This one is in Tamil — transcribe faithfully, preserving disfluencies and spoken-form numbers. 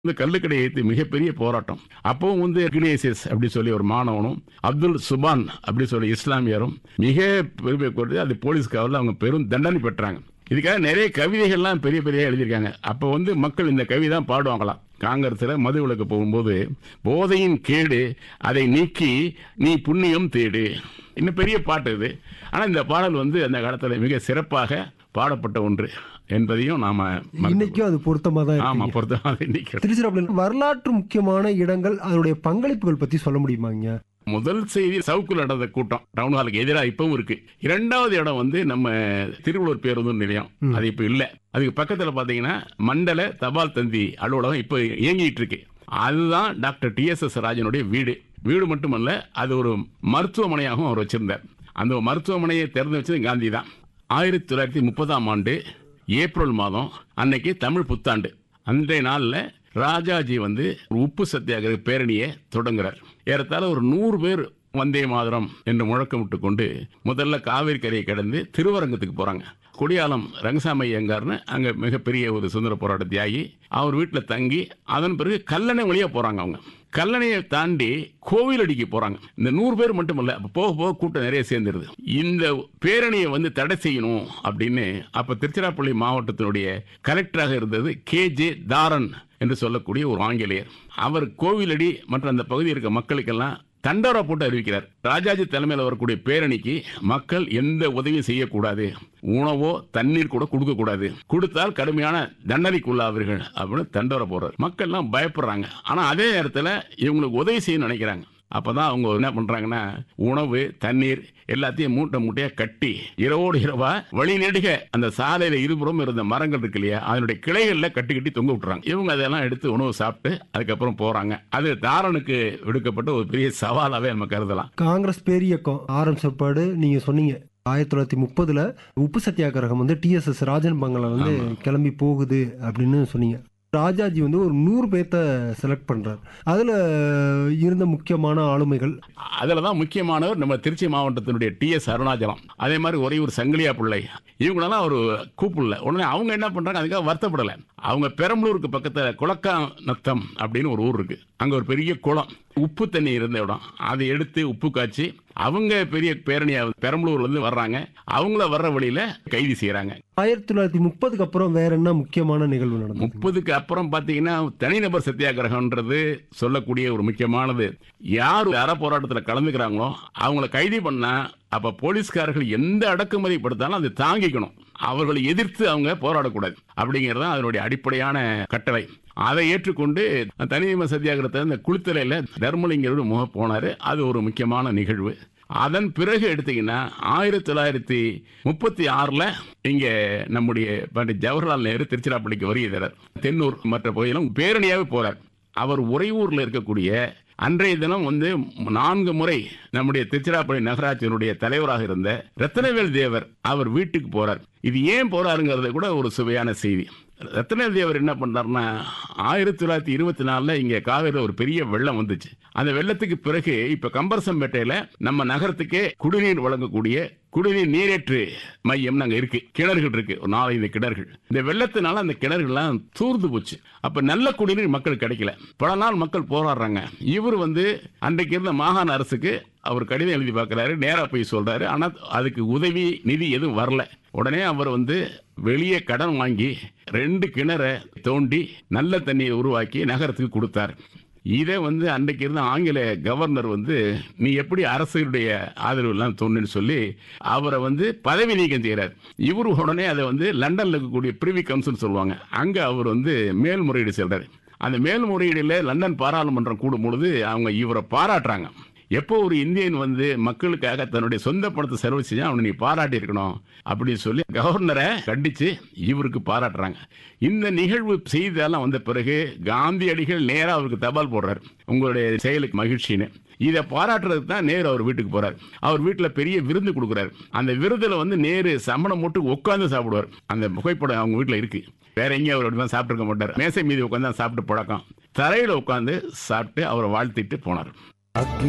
இந்த கள்ளுக்கடை ஏற்றி மிகப்பெரிய போராட்டம். அப்பவும் வந்து இக்னேசியஸ் அப்படி சொல்லி ஒரு மாணவனும், அப்துல் சுபான் அப்படி சொல்லி இஸ்லாமியரும் மிக பெருமை கொடுத்து அது போலீஸ் காவலில் அவங்க பெரும் தண்டனை பெற்றாங்க. இதுக்காக நிறைய கவிதைகள்லாம் பெரிய பெரிய எழுதியிருக்காங்க. அப்போ வந்து மக்கள் இந்த கவிதை தான் பாடுவாங்களாம். காங்கிரஸில் மது விலக்கு போகும்போது, போதையின் கேடு அதை நீக்கி நீ புண்ணியம் தேடு. இன்னும் பெரிய பாட்டு இது. ஆனால் இந்த பாடல் வந்து அந்த காலத்தில் மிக சிறப்பாக பாடப்பட்ட ஒன்று என்பதையும் நாம இன்னைக்கும் அது பொருத்தமா தான் ஆமா இருக்கு. பொருத்தமாக இன்னைக்கு திருச்சிராப்பள்ளி வரலாற்று முக்கியமான இடங்கள் அதனுடைய பங்களிப்புகள் பத்தி சொல்ல முடியுமாங்க? முதல் செய்தி சவுக்குல நடந்த கூட்டம் டவுன் ஹாலுக்கு எதிராக இப்பவும் இருக்கு. இரண்டாவது இடம் வந்து நம்ம திருவள்ளூர் பேருந்து நிலையம், அது இப்ப இல்ல. அதுக்கு பக்கத்துல பாத்தீங்கன்னா மண்டல தபால் தந்தி அலுவலகம் இப்ப இயங்கிட்டு இருக்கு. அதுதான் டாக்டர் டி எஸ் எஸ் ராஜனுடைய வீடு. வீடு மட்டுமல்ல, அது ஒரு மருத்துவமனையாகவும் அவர் வச்சிருந்தார். அந்த மருத்துவமனையை திறந்து வச்சது காந்தி தான். ஆயிரத்தி தொள்ளாயிரத்தி முப்பதாம் ஆண்டு ஏப்ரல் மாதம் அன்னைக்கு தமிழ் புத்தாண்டு. அன்றைய நாளில் ராஜாஜி வந்து ஒரு உப்பு சத்தியாகிரக பேரணியை தொடங்குறார். ஏறத்தாழ ஒரு நூறு பேர் வந்தே மாதரம் என்று முழக்கமிட்டு கொண்டு முதல்ல காவிரி கரையை கடந்து திருவரங்கத்துக்கு போறாங்க. கொடியாலம் ரங்கசாமி ஐயங்கார்னு அங்க மிகப்பெரிய ஒரு சுதந்திர போராட்ட தியாகி, அவர் வீட்டில் தங்கி அதன் பிறகு கல்லணை வழியா போறாங்க. அவங்க கல்லணையை தாண்டி கோவிலடிக்கு போறாங்க. இந்த நூறு பேர் மட்டுமல்ல, போக போக கூட்டம் நிறைய சேர்ந்துருது. இந்த பேரணியை வந்து தடை செய்யணும் அப்படின்னு அப்ப திருச்சிராப்பள்ளி மாவட்டத்தினுடைய கலெக்டராக இருந்தது கே ஜே தாரன் என்று சொல்லக்கூடிய ஒரு ஆங்கிலேயர். அவர் கோவிலடி மற்றும் அந்த பகுதியில் இருக்க மக்களுக்கெல்லாம் தண்டோரா போட்டு அறிவிக்கிறார். ராஜாஜி தலைமையில் வரக்கூடிய பேரணிக்கு மக்கள் எந்த உதவியும் செய்யக்கூடாது, உணவோ தண்ணீர் கூட கொடுக்க கூடாது, கொடுத்தால் கடுமையான தண்டனைக்குள்ளாவீர்கள் அப்படின்னு தண்டோரா போடுறார். மக்கள்லாம் பயப்படுறாங்க. ஆனா அதே நேரத்தில் இவங்களுக்கு உதவி செய்யணும்னு நினைக்கிறாங்க. அப்பதான் அவங்க என்ன பண்றாங்கன்னா, உணவு தண்ணீர் எல்லாத்தையும் மூட்டை மூட்டையா கட்டி இரவோடு இரவா வழி நெடுக அந்த சாலையில இருபுறம் இருந்த மரங்கள் இருக்கு இல்லையா, அதனுடைய கிளைகள்ல கட்டி கட்டி தொங்க விட்டுறாங்க. இவங்க அதெல்லாம் எடுத்து உணவு சாப்பிட்டு அதுக்கப்புறம் போறாங்க. அது தாரனுக்கு விடுக்கப்பட்ட ஒரு பெரிய சவாலாவே நம்ம கருதலாம். காங்கிரஸ் பேரியக்கம் ஆரம்பிச்சப்பாடு நீங்க சொன்னீங்க ஆயிரத்தி தொள்ளாயிரத்தி முப்பதுல உப்பு சத்தியாகிரகம் வந்து டி எஸ் எஸ் ராஜன் பங்களா வந்து கிளம்பி போகுது அப்படின்னு சொன்னீங்க. ராஜாஜி வந்து ஒரு நூறு பேர்த்த செலக்ட் பண்றாரு. அதுல இருந்த முக்கியமான ஆளுமைகள், அதுலதான் முக்கியமானவர் நம்ம திருச்சி மாவட்டத்தினுடைய டி எஸ் அருணாச்சலம், அதே மாதிரி ஒரே ஒரு சங்கிலியா பிள்ளை. இவங்களெல்லாம் ஒரு கூப்பிடல. உடனே அவங்க என்ன பண்றாங்க, அதுக்காக வருத்தப்படலை. அவங்க பெரம்பலூருக்கு பக்கத்துல குளக்காநத்தம் அப்படின்னு ஒரு ஊர் இருக்கு. அங்க ஒரு பெரிய குளம், உப்பு தண்ணி இருந்த இடம். அதை எடுத்து உப்பு காய்ச்சி அவங்க பெரிய பேரணியா பெரம்பலூர்ல இருந்து வர்றாங்க. அவங்கள வர்ற வழியில கைது செய்யறாங்க. ஆயிரத்தி தொள்ளாயிரத்தி முப்பதுக்கு அப்புறம் வேற என்ன முக்கியமான நிகழ்வு நடந்தது? முப்பதுக்கு அப்புறம் பாத்தீங்கன்னா தனிநபர் சத்தியாகிரகம்ன்றது சொல்லக்கூடிய ஒரு முக்கியமானது. யார் அற போராட்டத்தில் கலந்துக்கிறாங்களோ அவங்கள கைது பண்ணா அப்ப போலீஸ்காரர்கள் எந்த அடக்குமுறை படுத்தாலும் அதை தாங்கிக்கணும். அவர்களை எதிர்த்து அவங்க போராடக்கூடாது அப்படிங்கிறது அதனுடைய அடிப்படையான கட்டளை. அதை ஏற்றுக்கொண்டு தனிநபர் சத்தியாகிரகத்தை அந்த குளித்தலையில தர்மலிங்கரோடு முக போனாரு. அது ஒரு முக்கியமான நிகழ்வு. அதன் பிறகு எடுத்தீங்கன்னா ஆயிரத்தி தொள்ளாயிரத்தி முப்பத்தி ஆறுல இங்க நம்முடைய பண்டிட் ஜவஹர்லால் நேரு திருச்சிராப்பள்ளிக்கு வருகிறார். தென்னூர் மற்ற பகுதியிலும் பேரணியாவே போறார். அவர் உறையூர்ல இருக்கக்கூடிய அன்றைய தினம் வந்து நான்கு முறை நம்முடைய திருச்சிராப்பள்ளி நகராட்சியினுடைய தலைவராக இருந்த ரத்னவேல் தேவர் அவர் வீட்டுக்கு போறார். இது ஏன் போறாருங்கிறது கூட ஒரு சுவையான செய்தி. ரத்னவேல் தேவர் என்ன பண்றாருன்னா, ஆயிரத்தி தொள்ளாயிரத்தி இருபத்தி நாலுல இங்க காவிரியில் ஒரு பெரிய வெள்ளம் வந்துச்சு. அந்த வெள்ளத்துக்கு பிறகு இப்ப கம்பரசம்பேட்டையில நம்ம நகரத்துக்கே குடிநீர் வழங்கக்கூடிய குடிநீர் நீரேற்று மையம் அங்க இருக்கு. கிணறுகள் இருக்கு, ஒரு நாலஞ்சு கிணறுகள். இந்த வெள்ளத்தினால அந்த கிணறுகள்லாம் தூர்ந்து போச்சு. அப்ப நல்ல குடிநீர் மக்கள் கிடைக்கல. பல நாள் மக்கள் போராடுறாங்க. இவர் வந்து அன்றைக்கு இருந்த மாகாண அரசுக்கு அவர் கடிதம் எழுதி பார்க்கிறாரு, நேரா போய் சொல்றாரு. ஆனா அதுக்கு உதவி நிதி எதுவும் வரல. உடனே அவர் வந்து வெளியே கடன் வாங்கி ரெண்டு கிணறை தோண்டி நல்ல தண்ணியை உருவாக்கி நகரத்துக்கு கொடுத்தார். இதை வந்து அன்றைக்கு இருந்த ஆங்கில கவர்னர் வந்து நீ எப்படி அரசுடைய ஆதரவு எல்லாம் தோணுன்னு சொல்லி அவரை வந்து பதவி நீக்கம் செய்கிறார். இவரு உடனே அதை வந்து லண்டன்ல இருக்கக்கூடிய பிரிவி கவுன்சில் சொல்லுவாங்க, அங்க அவர் வந்து மேல்முறையீடு செல்றாரு. அந்த மேல்முறையீடுல லண்டன் பாராளுமன்றம் கூடும் பொழுது அவங்க இவரை பாராட்டுறாங்க. எப்போ ஒரு இந்தியன் வந்து மக்களுக்காக தன்னுடைய சொந்த பணத்தை செலவு செஞ்சா அவனை நீ பாராட்டி இருக்கணும் அப்படின்னு சொல்லி கவர்னரை கண்டிச்சு இவருக்கு பாராட்டுறாங்க. இந்த நிகழ்வு செய்தியெல்லாம் வந்த பிறகு காந்தியடிகள் நேரா அவருக்கு தபால் போடுறாரு, உங்களுடைய செயலுக்கு மகிழ்ச்சின்னு. இதை பாராட்டுறதுக்கு தான் நேரு அவர் வீட்டுக்கு போறாரு. அவர் வீட்டில் பெரிய விருந்து கொடுக்குறாரு. அந்த விருதுல வந்து நேரு சமணம் போட்டு உட்காந்து சாப்பிடுவார். அந்த புகைப்படம் அவங்க வீட்டில் இருக்கு. வேற எங்கேயும் அவர் அப்படி தான் சாப்பிட்டுருக்க மாட்டார். மேசை மீது உட்காந்து சாப்பிட்டு பழக்கம். தரையில உட்காந்து சாப்பிட்டு அவரை வாழ்த்திட்டு போனார்.